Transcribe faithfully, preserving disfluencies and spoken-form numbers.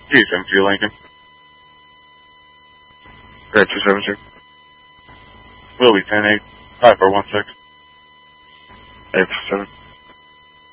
P seven two Lincoln. Great two seven two. Will be ten eight five four one six. eight seven.